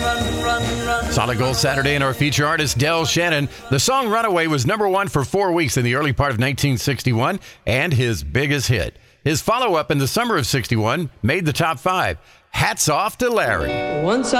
Solid Gold Saturday and our feature artist, Del Shannon. The song Runaway was number one for 4 weeks in the early part of 1961 and his biggest hit. His follow-up in the summer of 61 made the top 5. Hats Off to Larry. Once